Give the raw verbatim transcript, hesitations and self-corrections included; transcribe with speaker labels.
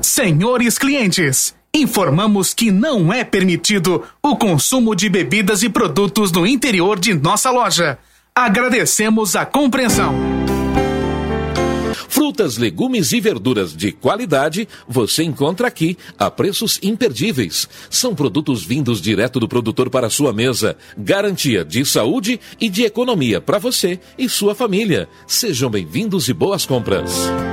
Speaker 1: Senhores clientes, informamos que não é permitido o consumo de bebidas e produtos no interior de nossa loja. Agradecemos a compreensão.
Speaker 2: Frutas, legumes e verduras de qualidade você encontra aqui a preços imperdíveis. São produtos vindos direto do produtor para a sua mesa. Garantia de saúde e de economia para você e sua família. Sejam bem-vindos e boas compras.